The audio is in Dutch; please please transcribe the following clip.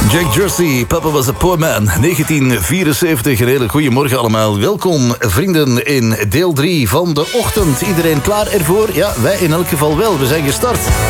Jack Jersey, Papa was a poor man, 1974. Een hele goedemorgen allemaal. Welkom vrienden in deel 3 van de ochtend. Iedereen klaar ervoor? Ja, wij in elk geval wel. We zijn gestart.